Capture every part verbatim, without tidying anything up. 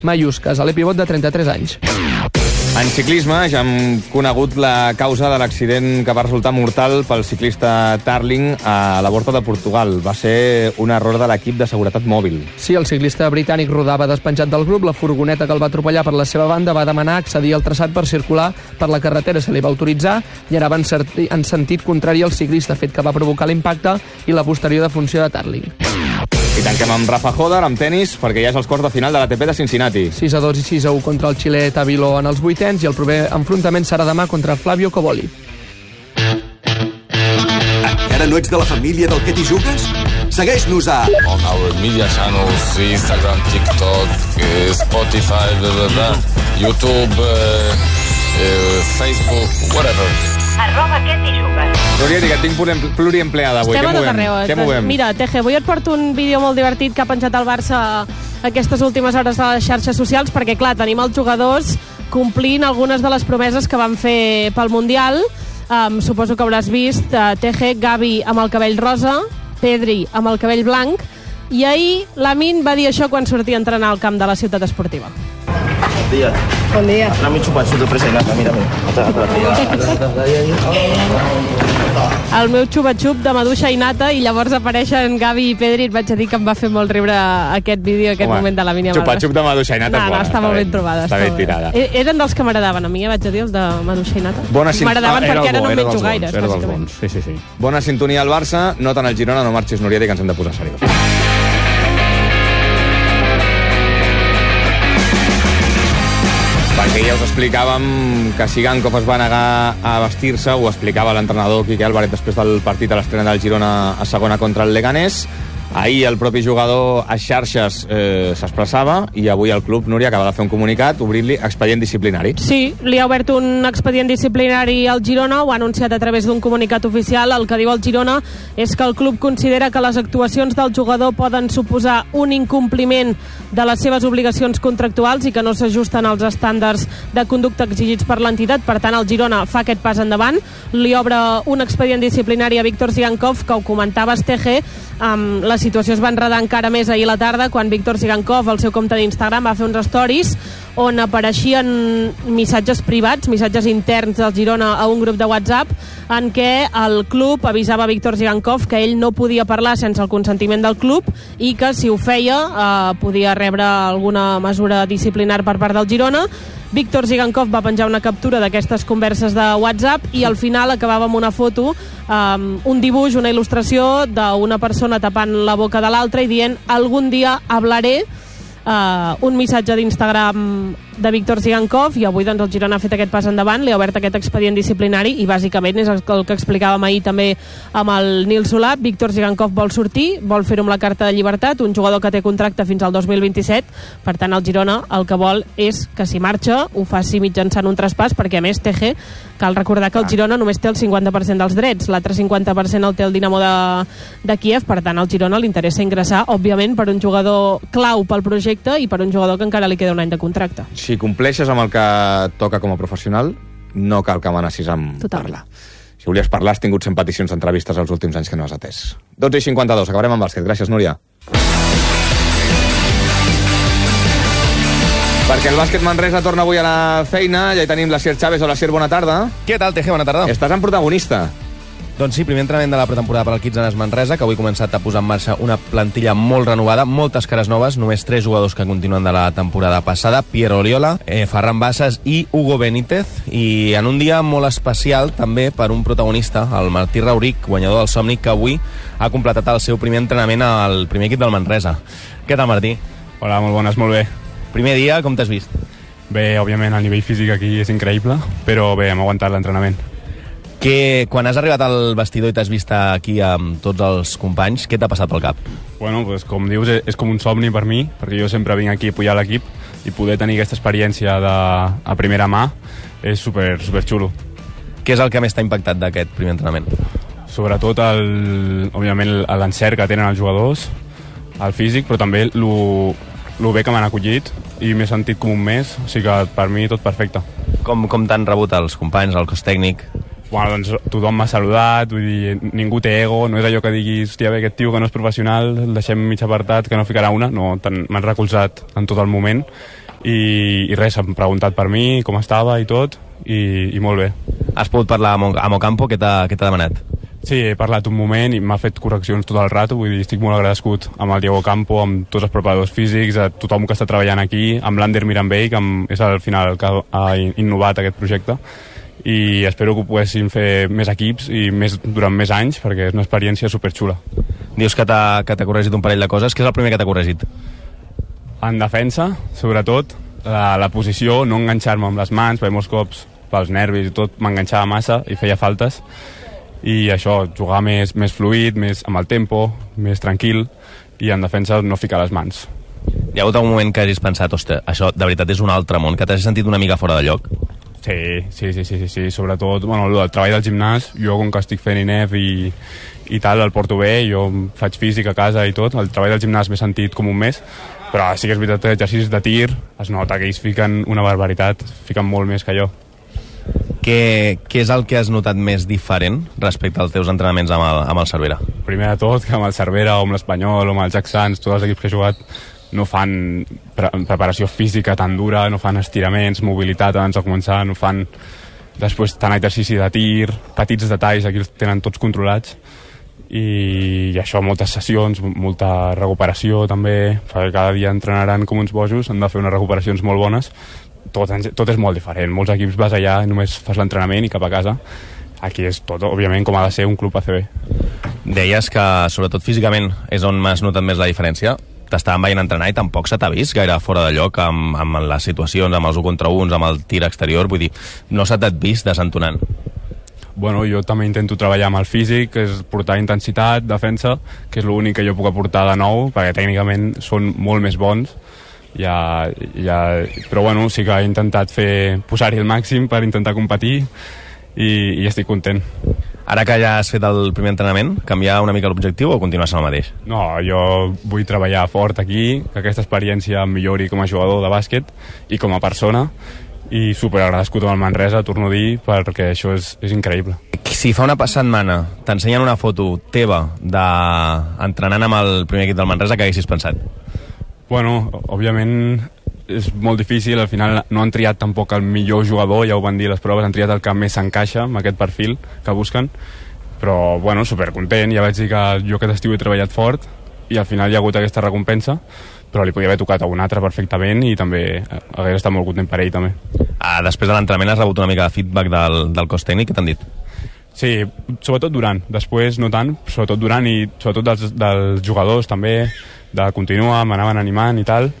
Mayuscas, a l'epivot de trenta-tres anys. En ciclisme ja hem conegut la causa de l'accident que va resultar mortal pel ciclista Tarling a la Volta de Portugal. Va ser un error de l'equip de seguretat mòbil. Sí, el ciclista britànic rodava despenjat del grup. La furgoneta que el va atropellar per la seva banda va demanar accedir al traçat per circular per la carretera. Se li va autoritzar i anava en, en sentit contrari al ciclista, fet que va provocar l'impacte i la posterior defunció de Tarling. I tanquem amb Rafa Hodar, amb tenis, perquè ja és els quarts de final de l'A T P de Cincinnati. sis a dos i sis a u contra el xilè Tabilo en els vuitens i el proper enfrontament serà demà contra Flavio Coboli. Encara no ets de la família del Que t'hi jugues? Segueix-nos a... On our media channels, Instagram, TikTok, Spotify, blah, blah, blah, YouTube, uh, uh, Facebook, whatever. Arroba Que t'hi jugues. Núria, que et tinc pluriempleada avui. Estem Què a tot movem? arreu. Què movem? Mira, Teje, avui et porto un vídeo molt divertit que ha penjat el Barça aquestes últimes hores a les xarxes socials, perquè, clar, tenim els jugadors complint algunes de les promeses que van fer pel Mundial. Um, suposo que hauràs vist uh, Teje, Gavi amb el cabell rosa, Pedri amb el cabell blanc, i ahir Lamin va dir això quan sortia a entrenar al camp de la ciutat esportiva. Bon dia. Bon dia. Anem a xupar de fresa i nata, mira, El meu xupa-xup de maduixa i nata, i llavors apareixen Gavi i Pedri. Et vaig a dir que em va fer molt riure aquest vídeo, aquest Home, moment de la Mínia Malves. xupa-xup de maduixa i nata no, és bona. No, està molt ben trobada. Està ben tirada. E eren dels que m'agradaven a mi, eh, vaig a dir, els de maduixa i nata. Bona sin- M'agradaven Ah, era perquè el ara bo, no era menjo dels bons, gaires, era dels bàsicament. bons. Sí, sí, sí. Bona sintonia al Barça, no tant al Girona, no marxis, Núria, que ens hem de posar seriós. Perquè ja us explicàvem que Sigankov es va negar a vestir-se, ho explicava l'entrenador Quique Álvarez després del partit a l'estrena del Girona a segona contra el Leganés. Ahir el propi jugador a xarxes eh, s'expressava i avui el club, Núria, acaba de fer un comunicat obrint-li expedient disciplinari. Sí, li ha obert un expedient disciplinari al Girona, ho ha anunciat a través d'un comunicat oficial. El que diu el Girona és que el club considera que les actuacions del jugador poden suposar un incompliment de les seves obligacions contractuals i que no s'ajusten als estàndards de conducta exigits per l'entitat. Per tant, el Girona fa aquest pas endavant, li obre un expedient disciplinari a Víctor Sigankov, que ho comentaves, Teje. Um, la situació es va enredar encara més ahir a la tarda quan Víctor Sigankov, al seu compte d'Instagram, va fer uns stories on apareixien missatges privats, missatges interns del Girona a un grup de WhatsApp en què el club avisava a Víctor Sigankov que ell no podia parlar sense el consentiment del club i que si ho feia eh, podia rebre alguna mesura disciplinar per part del Girona. Víctor Sigankov va penjar una captura d'aquestes converses de WhatsApp i al final acabava amb una foto, um, un dibuix, una il·lustració d'una persona tapant la boca de l'altra i dient «Algun dia hablaré», uh, un missatge d'Instagram de Víctor Sigankov, i avui doncs, el Girona ha fet aquest pas endavant, li ha obert aquest expedient disciplinari i bàsicament és el que explicàvem ahir també amb el Nil Solà. Víctor Sigankov vol sortir, vol fer-ho amb la carta de llibertat, un jugador que té contracte fins al dos mil vint-i-set, per tant el Girona el que vol és que si marxa ho faci mitjançant un traspàs, perquè a més Teje, cal recordar que el Girona només té el cinquanta per cent dels drets, l'altre cinquanta per cent el té el Dinamo de, de Kíev, per tant al Girona li interessa ingressar, òbviament, per un jugador clau pel projecte i per un jugador que encara li queda un any de contracte. Si compleixes amb el que toca com a professional, no cal que amenacis amb Total. parlar. Si volies parlar, has tingut cent peticions d'entrevistes els últims anys que no has atès. dotze i cinquanta-dos, acabarem amb bàsquet. Gràcies, Núria. Perquè el bàsquet Manresa torna avui a la feina, ja hi tenim l'Asier Chávez. Hola, Asier, bona tarda. Què tal, Teje? Bona tarda. Estàs en protagonista. Doncs sí, primer entrenament de la pretemporada per al Kitsanes Manresa, que avui ha començat a posar en marxa una plantilla molt renovada, moltes cares noves, només tres jugadors que continuen de la temporada passada, Piero Oriola, eh, Ferran Bassas i Hugo Benítez, i en un dia molt especial també per un protagonista, el Martí Rauric, guanyador del somni, que avui ha completat el seu primer entrenament al primer equip del Manresa. Què tal, Martí? Hola, molt bones, molt bé. Primer dia, com t'has vist? Bé, òbviament, el nivell físic aquí és increïble, però bé, hem aguantat l'entrenament. Que quan has arribat al vestidor i t'has vist aquí amb tots els companys, què t'ha passat pel cap? Bueno, pues, com dius, és com un somni per mi, perquè jo sempre vinc aquí a apoyar l'equip i poder tenir aquesta experiència de, a primera mà és super, super xulo. Què és el que més t'ha impactat d'aquest primer entrenament? Sobretot, el, òbviament, l'encert que tenen els jugadors, el físic, però també el, el bé que m'han acollit i m'he sentit com un mes, o sigui que per mi tot perfecte. Com, com t'han rebut els companys, el cos tècnic? Bueno, doncs tothom m'ha saludat, vull dir, ningú té ego, no és allò que diguis, hòstia, bé, aquest tio que no és professional, el deixem mig apartat, que no ficarà una, no, m'han recolzat en tot el moment, i, i res, s'han preguntat per mi, com estava i tot, i, i molt bé. Has pogut parlar amb, amb Ocampo? Què t'ha, què t'ha demanat? Sí, he parlat un moment i m'ha fet correccions tot el rato, vull dir, estic molt agraïscut amb el Diego Ocampo, amb tots els preparadors físics, a tothom que està treballant aquí, amb l'Ander Mirambell, que és al final el que ha innovat aquest projecte, i espero que ho poguessin fer més equips i més, durant més anys, perquè és una experiència superxula. Dius que t'ha, que t'ha corregit un parell de coses. Què és el primer que t'ha corregit? En defensa, sobretot, la, la posició, no enganxar-me amb les mans, perquè molts cops pels nervis i tot m'enganxava massa i feia faltes, i això, jugar més, més fluid, més amb el tempo, més tranquil, i en defensa no ficar les mans. Hi ha hagut un moment que hagis pensat, ostres, això de veritat és un altre món, que t'has sentit una mica fora de lloc? Sí, sí, sí, sí, sí, sí. Sobretot, bueno, el treball del gimnàs, jo com que estic fent I N E F i, i tal, el porto bé, jo faig físic a casa i tot, el treball del gimnàs m'he sentit com un mes, però sí que és veritat que exercicis de tir, es nota que ells fiquen una barbaritat, fiquen molt més que jo. Què, què és el que has notat més diferent respecte als teus entrenaments amb el, amb el Cervera? Primer de tot, que amb el Cervera o amb l'Espanyol o amb el Jack Sands, tots els equips que he jugat no fan pre preparació física tan dura, no fan estiraments, mobilitat abans de començar, no fan després tant exercici de tir, petits detalls, aquí els tenen tots controlats, i, i això, moltes sessions, molta recuperació també, perquè cada dia entrenaran com uns bojos, han de fer unes recuperacions molt bones. Tot, tot és molt diferent, molts equips vas allà i només fas l'entrenament i cap a casa. Aquí és tot, òbviament, com ha de ser un club A C B. Deies que, sobretot físicament, és on m'has notat més la diferència. T'estaven veient entrenar i tampoc se t'ha vist gaire fora de lloc amb, amb les situacions, amb els un contra uns, amb el tir exterior, vull dir, no se t'ha vist desentonant. Bueno, jo també intento treballar amb el físic, que és portar intensitat, defensa, que és l'únic que jo puc aportar de nou, perquè tècnicament són molt més bons. Ja, ja, però bueno, sí que he intentat fer posar-hi el màxim per intentar competir i, i estic content. Ara que ja has fet el primer entrenament, canviar una mica l'objectiu o continuar sent el mateix? No, jo vull treballar fort aquí, que aquesta experiència em millori com a jugador de bàsquet i com a persona, i superagraïscut amb el Manresa, torno a dir, perquè això és, és increïble. Si fa una setmana t'ensenyen una foto teva de... entrenant amb el primer equip del Manresa, què haguessis pensat? Bueno, òbviament és molt difícil, al final no han triat tampoc el millor jugador, ja ho van dir les proves, han triat el que més s'encaixa amb aquest perfil que busquen, però bueno, supercontent, ja vaig dir que jo aquest estiu he treballat fort i al final hi ha hagut aquesta recompensa, però li podia haver tocat a un altre perfectament i també hagués estat molt content per ell també. Ah, després de l'entrenament has rebut una mica de feedback del, del cos tècnic, què t'han dit? Sí, sobretot durant, després no tant, sobretot durant i sobretot dels, dels jugadors també, de continuar, m'anaven animant i tal,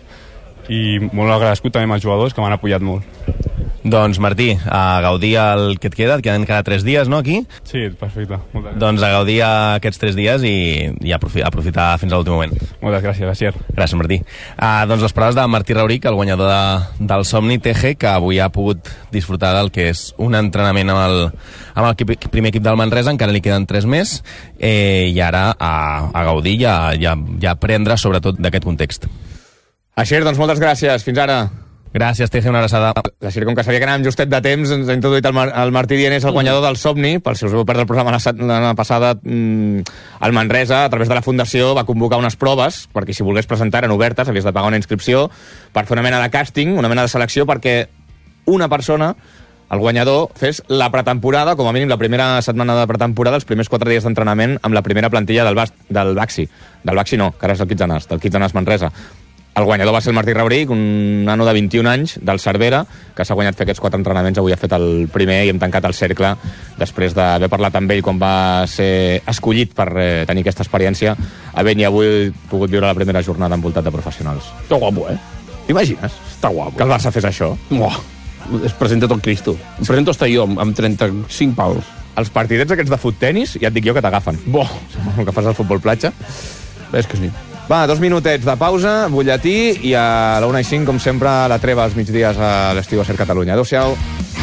i molt agraïscut també amb els jugadors que m'han apoyat molt. Doncs Martí, a gaudir el que et queda, et queden cada tres dies, no, aquí? Sí, perfecte. Moltes doncs a gaudir aquests tres dies i, i aprofitar, aprofitar fins a l'últim moment. Moltes gràcies, Asier. Gràcies, Martí. Uh, doncs les paraules de Martí Rauric, el guanyador de, del Somni T G, que avui ha pogut disfrutar del que és un entrenament amb el, amb el equip, primer equip del Manresa, encara li queden tres més, eh, i ara a, a gaudir i a, i a, i a aprendre sobretot d'aquest context. Asier, doncs moltes gràcies. Fins ara. Gràcies, T G, una abraçada. L'Asier, com que sabia que anàvem justet de temps, ens ha introduït el, Mar el Martí dient és el guanyador del Somni. Per si us heu perdut el programa l'any passada, mmm, el Manresa, a través de la Fundació, va convocar unes proves, perquè si volgués presentar eren obertes, havies de pagar una inscripció, per fer una mena de càsting, una mena de selecció, perquè una persona, el guanyador, fes la pretemporada, com a mínim la primera setmana de pretemporada, els primers quatre dies d'entrenament amb la primera plantilla del, del Baxi. Del Baxi no, que ara és el Kitsanàs, del Kitsanàs Manresa. El guanyador va ser el Martí Rauric, un nano de vint-i-un anys, del Cervera, que s'ha guanyat fer aquests quatre entrenaments. Avui ha fet el primer i hem tancat el cercle després d'haver parlat amb ell quan va ser escollit per eh, tenir aquesta experiència, havent i avui pogut viure la primera jornada envoltat de professionals. Està guapo, eh? T'imagines? Està guapo. Que el Barça fes això? Uah, es presenta tot Cristo. Em presento hasta jo, amb trenta-cinc pals. Els partidets aquests de fut-tenis, ja et dic jo que t'agafen. Bo. El que fas al futbol platja. És que sí. Va, dos minutets de pausa, butlletí, i a la una i cinc, com sempre, la treva als migdies a l'estiu a Ser Catalunya. Adéu-siau.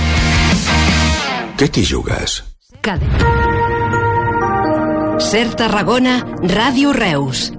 Què t'hi jugues? Cadena. Ser Tarragona, Ràdio Reus.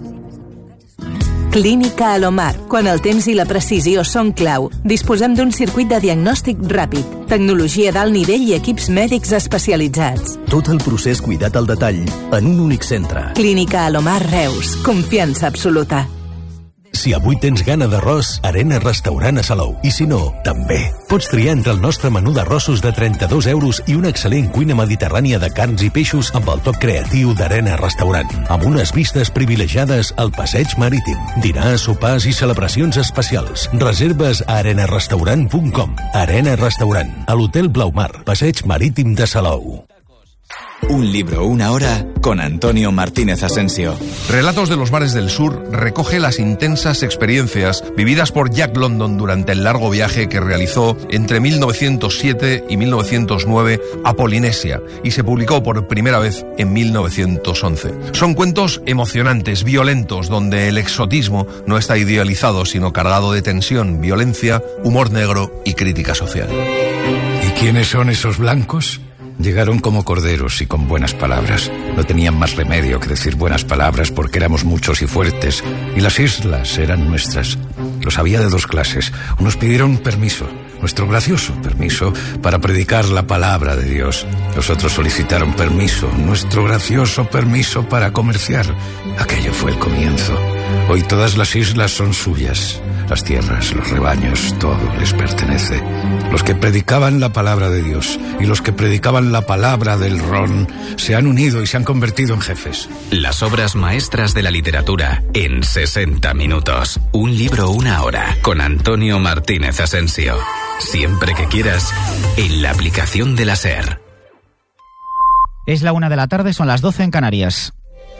Clínica Alomar, quan el temps i la precisió són clau. Disposem d'un circuit de diagnòstic ràpid, tecnologia d'alt nivell i equips mèdics especialitzats. Tot el procés cuidat al detall en un únic centre. Clínica Alomar Reus, confiança absoluta. Si avui tens gana d'arròs, Arena Restaurant a Salou. I si no, també. Pots triar entre el nostre menú d'arrossos de trenta-dos euros i una excel·lent cuina mediterrània de carns i peixos amb el toc creatiu d'Arena Restaurant, amb unes vistes privilegiades al passeig marítim. Dinars, sopars i celebracions especials. Reserves a arena restaurant punt com. Arena Restaurant, a l'Hotel Blaumar, passeig marítim de Salou. Un libro, una hora, con Antonio Martínez Asensio. Relatos de los Mares del Sur recoge las intensas experiencias vividas por Jack London durante el largo viaje que realizó entre mil novecientos siete y mil novecientos nueve a Polinesia y se publicó por primera vez en mil novecientos once. Son cuentos emocionantes, violentos, donde el exotismo no está idealizado, sino cargado de tensión, violencia, humor negro y crítica social. ¿Y quiénes son esos blancos? Llegaron como corderos y con buenas palabras. No tenían más remedio que decir buenas palabras porque éramos muchos y fuertes, y las islas eran nuestras. Los había de dos clases. Unos pidieron permiso, nuestro gracioso permiso, para predicar la palabra de Dios. Los otros solicitaron permiso, nuestro gracioso permiso para comerciar. Aquello fue el comienzo. Hoy todas las islas son suyas. Las tierras, los rebaños, todo les pertenece. Los que predicaban la palabra de Dios y los que predicaban la palabra del ron se han unido y se han convertido en jefes. Las obras maestras de la literatura en sesenta minutos. Un libro, una hora, con Antonio Martínez Asensio. Siempre que quieras, en la aplicación de la SER. Es la una de la tarde, son las doce en Canarias.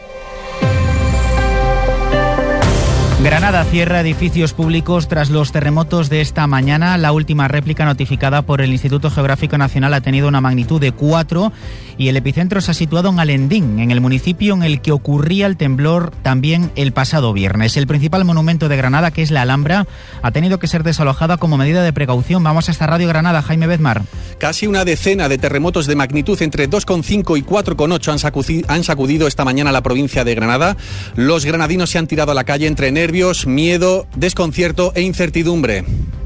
Granada cierra edificios públicos tras los terremotos de esta mañana. La última réplica notificada por el Instituto Geográfico Nacional ha tenido una magnitud de cuatro y el epicentro se ha situado en Alendín, en el municipio en el que ocurría el temblor también el pasado viernes. El principal monumento de Granada, que es la Alhambra, ha tenido que ser desalojada como medida de precaución. Vamos a esta Radio Granada, Jaime Bedmar. Casi una decena de terremotos de magnitud entre dos coma cinco y cuatro coma ocho han sacudido, han sacudido esta mañana la provincia de Granada. Los granadinos se han tirado a la calle entre nervios, miedo, desconcierto e incertidumbre.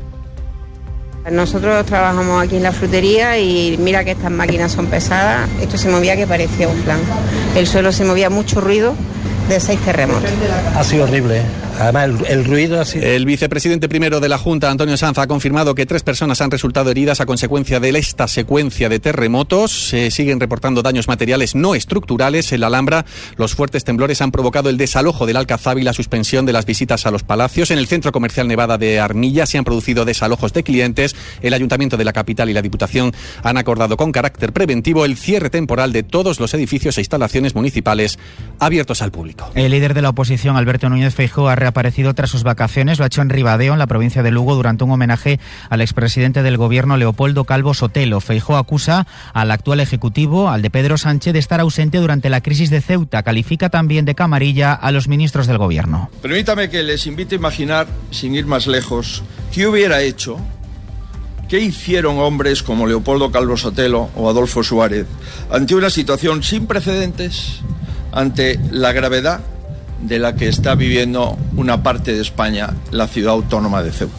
Nosotros trabajamos aquí en la frutería y mira que estas máquinas son pesadas. Esto se movía que parecía un plan. El suelo se movía, mucho ruido de seis terremotos. Ha sido horrible. Además, el, el ruido ha sido... El vicepresidente primero de la Junta, Antonio Sanz, ha confirmado que tres personas han resultado heridas a consecuencia de esta secuencia de terremotos. Se siguen reportando daños materiales no estructurales en la Alhambra. Los fuertes temblores han provocado el desalojo del Alcazaba y la suspensión de las visitas a los palacios. En el centro comercial Nevada de Armilla se han producido desalojos de clientes. El Ayuntamiento de la capital y la Diputación han acordado con carácter preventivo el cierre temporal de todos los edificios e instalaciones municipales abiertos al público. El líder de la oposición, Alberto Núñez Feijóo, ha reaparecido tras sus vacaciones. Lo ha hecho en Ribadeo, en la provincia de Lugo, durante un homenaje al expresidente del gobierno, Leopoldo Calvo Sotelo. Feijóo acusa al actual ejecutivo, al de Pedro Sánchez, de estar ausente durante la crisis de Ceuta. Califica también de camarilla a los ministros del gobierno. Permítame que les invite a imaginar, sin ir más lejos, qué hubiera hecho, qué hicieron hombres como Leopoldo Calvo Sotelo o Adolfo Suárez ante una situación sin precedentes, ante la gravedad de la que está viviendo una parte de España, la ciudad autónoma de Ceuta.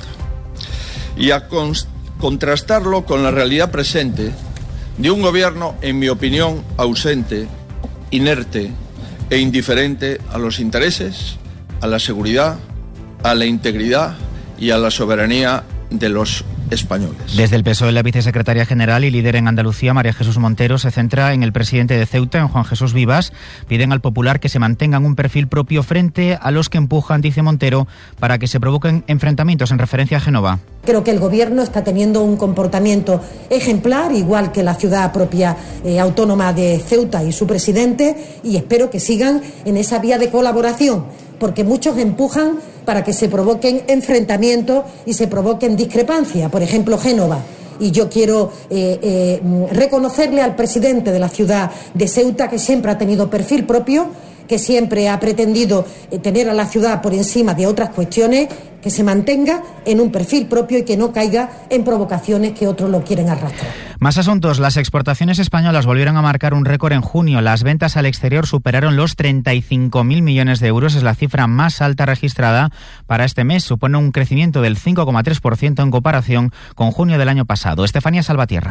Y a contrastarlo con la realidad presente de un gobierno, en mi opinión, ausente, inerte e indiferente a los intereses, a la seguridad, a la integridad y a la soberanía de los españoles. Desde el P S O E, la vicesecretaria general y líder en Andalucía, María Jesús Montero, se centra en el presidente de Ceuta, en Juan Jesús Vivas. Piden al Popular que se mantengan un perfil propio frente a los que empujan, dice Montero, para que se provoquen enfrentamientos, en referencia a Génova. Creo que el Gobierno está teniendo un comportamiento ejemplar, igual que la ciudad propia eh, autónoma de Ceuta y su presidente, y espero que sigan en esa vía de colaboración, porque muchos empujan para que se provoquen enfrentamientos y se provoquen discrepancias. Por ejemplo, Génova. Y yo quiero eh, eh, reconocerle al presidente de la ciudad de Ceuta, que siempre ha tenido perfil propio, que siempre ha pretendido eh, tener a la ciudad por encima de otras cuestiones, que se mantenga en un perfil propio y que no caiga en provocaciones que otros lo quieren arrastrar. Más asuntos. Las exportaciones españolas volvieron a marcar un récord en junio. Las ventas al exterior superaron los treinta y cinco mil millones de euros. Es la cifra más alta registrada para este mes. Supone un crecimiento del cinco coma tres por ciento en comparación con junio del año pasado. Estefanía Salvatierra.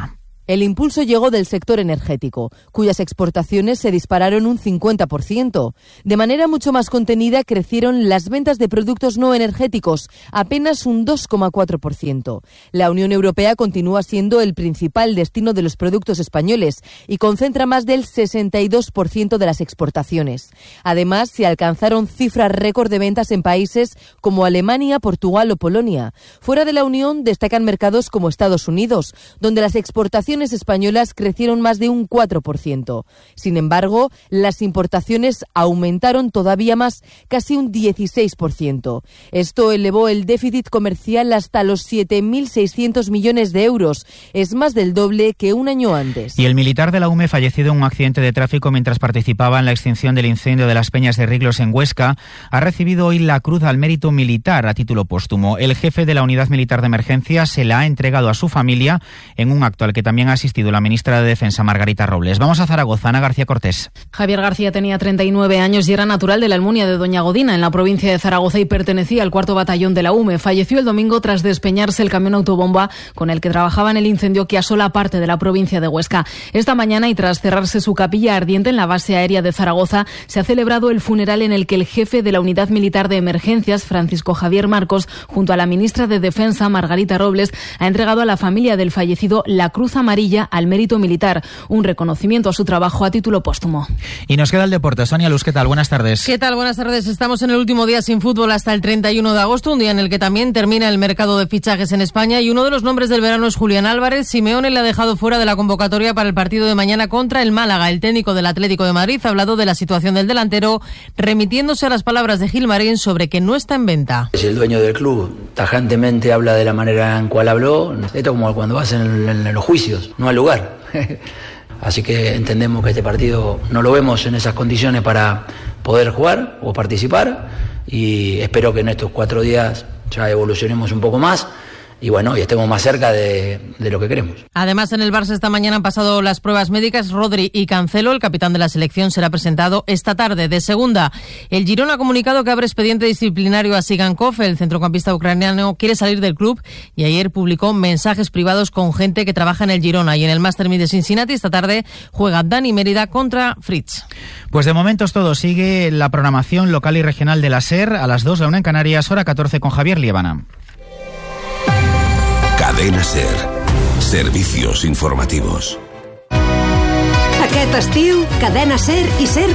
El impulso llegó del sector energético, cuyas exportaciones se dispararon un cincuenta por ciento. De manera mucho más contenida crecieron las ventas de productos no energéticos, apenas un dos coma cuatro por ciento. La Unión Europea continúa siendo el principal destino de los productos españoles y concentra más del sesenta y dos por ciento de las exportaciones. Además, se alcanzaron cifras récord de ventas en países como Alemania, Portugal o Polonia. Fuera de la Unión destacan mercados como Estados Unidos, donde las exportaciones españolas crecieron más de un cuatro por ciento. Sin embargo, las importaciones aumentaron todavía más, casi un dieciséis por ciento. Esto elevó el déficit comercial hasta los siete mil seiscientos millones de euros. Es más del doble que un año antes. Y el militar de la U M E, fallecido en un accidente de tráfico mientras participaba en la extinción del incendio de las Peñas de Riglos en Huesca, ha recibido hoy la Cruz al Mérito Militar a título póstumo. El jefe de la Unidad Militar de Emergencia se la ha entregado a su familia en un acto al que también ha asistido la ministra de Defensa, Margarita Robles. Vamos a Zaragoza, Ana García Cortés. Javier García tenía treinta y nueve años y era natural de la Almunia de Doña Godina, en la provincia de Zaragoza, y pertenecía al cuarto batallón de la U M E. Falleció el domingo tras despeñarse el camión autobomba con el que trabajaba en el incendio que asola parte de la provincia de Huesca. Esta mañana, y tras cerrarse su capilla ardiente en la base aérea de Zaragoza, se ha celebrado el funeral en el que el jefe de la Unidad Militar de Emergencias, Francisco Javier Marcos, junto a la ministra de Defensa, Margarita Robles, ha entregado a la familia del fallecido la Cruz Amarilla al Mérito Militar, un reconocimiento a su trabajo a título póstumo. Y nos queda el deporte. Sonia Luz, ¿qué tal? Buenas tardes. ¿Qué tal? Buenas tardes. Estamos en el último día sin fútbol hasta el treinta y uno de agosto, un día en el que también termina el mercado de fichajes en España, y uno de los nombres del verano es Julián Álvarez. Simeone le ha dejado fuera de la convocatoria para el partido de mañana contra el Málaga. El técnico del Atlético de Madrid ha hablado de la situación del delantero, remitiéndose a las palabras de Gilmarín sobre que no está en venta. Si el dueño del club tajantemente habla de la manera en cual habló, esto como cuando vas en, en, en los juicios, no al lugar. Así que entendemos que este partido no lo vemos en esas condiciones para poder jugar o participar, y espero que en estos cuatro días ya evolucionemos un poco más y bueno, y estemos más cerca de, de lo que queremos. Además, en el Barça esta mañana han pasado las pruebas médicas Rodri y Cancelo. El capitán de la selección será presentado esta tarde. De segunda, el Girona ha comunicado que abre expediente disciplinario a Sigankov. El centrocampista ucraniano quiere salir del club y ayer publicó mensajes privados con gente que trabaja en el Girona. Y en el Master Mid de Cincinnati esta tarde juega Dani Mérida contra Fritz. Pues de momento es todo. Sigue la programación local y regional de la SER a las dos, la una en Canarias, hora catorce, con Javier Liébana. Cadena SER. Servicios informativos. Aquest estiu, Cadena SER i SER